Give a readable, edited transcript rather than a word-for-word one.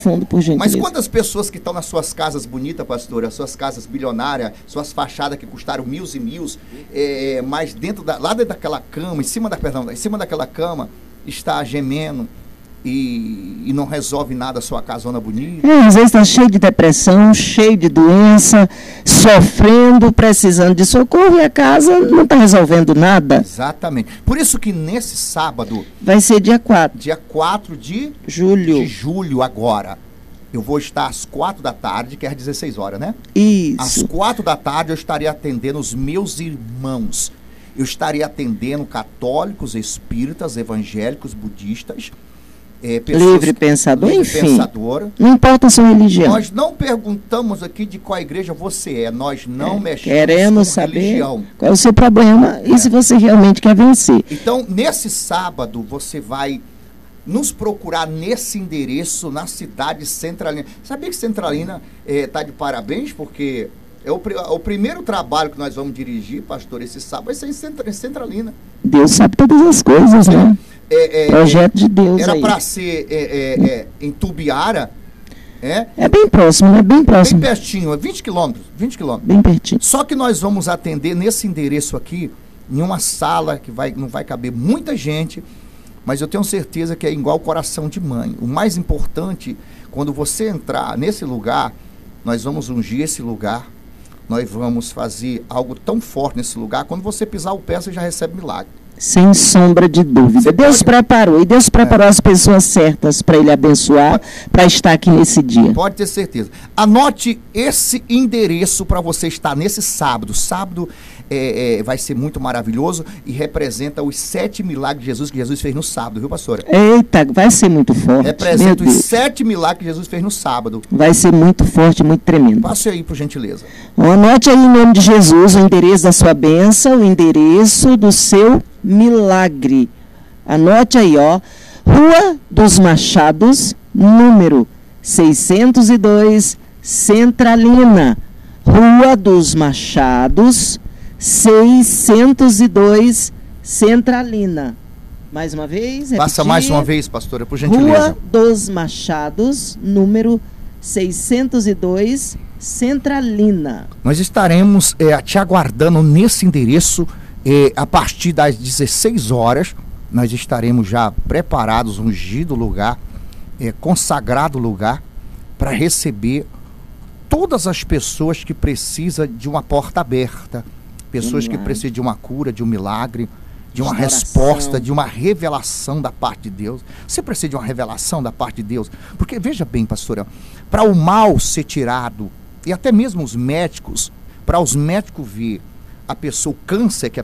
fundo, por gentileza. Mas quantas pessoas que estão nas suas casas bonitas, pastor, as suas casas bilionárias, suas fachadas que custaram mil e mil, mas lá dentro daquela cama, em cima daquela cama, está gemendo e não resolve nada a sua casona bonita? Às vezes está cheio de depressão, cheio de doença, sofrendo, precisando de socorro e a casa não está resolvendo nada. Exatamente. Por isso que nesse sábado... Vai ser dia 4. Dia 4 de julho agora. Eu vou estar às 4 da tarde, que é às 16 horas, né? Isso. Às 4 da tarde eu estarei atendendo os meus irmãos. Eu estarei atendendo católicos, espíritas, evangélicos, budistas, livre pensador, enfim. Pensadora. Não importa a sua religião. Nós não perguntamos aqui de qual igreja você é. Nós não mexemos queremos com saber religião. Qual é o seu problema e se você realmente quer vencer. Então, nesse sábado, você vai nos procurar nesse endereço, na cidade Centralina. Sabia que Centralina está de parabéns? Porque é o primeiro trabalho que nós vamos dirigir, pastor, esse sábado vai ser em Centralina. Perus sabe todas as coisas, né? Projeto de Deus. Era para ser em Tubiara. É bem próximo, né? Bem próximo. Bem pertinho, 20 quilômetros. Bem pertinho. Só que nós vamos atender nesse endereço aqui, em uma sala que não vai caber muita gente, mas eu tenho certeza que é igual coração de mãe. O mais importante, quando você entrar nesse lugar, nós vamos ungir esse lugar, nós vamos fazer algo tão forte nesse lugar, quando você pisar o pé, você já recebe milagre. Sem sombra de dúvida. Deus preparou, e Deus preparou as pessoas certas para Ele abençoar, para estar aqui nesse dia. Pode ter certeza. Anote esse endereço para você estar nesse sábado. Sábado vai ser muito maravilhoso e representa os 7 milagres de Jesus que Jesus fez no sábado, viu, pastora? Eita, vai ser muito forte. Representa os 7 milagres que Jesus fez no sábado. Vai ser muito forte, muito tremendo. Passe aí, por gentileza. Anote aí, em nome de Jesus, o endereço da sua bênção, o endereço do seu milagre. Anote aí, ó. Rua dos Machados, número 602, Centralina. Rua dos Machados, 602, Centralina. Mais uma vez, repetir. Passa mais uma vez, pastora, por gentileza. Rua dos Machados, número 602, Centralina. Nós estaremos te aguardando nesse endereço a partir das 16 horas. Nós estaremos já preparados, ungido o lugar, consagrado o lugar, para receber todas as pessoas que precisam de uma porta aberta, pessoas que precisam de uma cura, de um milagre, de uma resposta, de uma revelação da parte de Deus. Você precisa de uma revelação da parte de Deus, porque veja bem, pastora, para o mal ser tirado, e até mesmo os médicos, para os médicos ver a pessoa, o câncer que a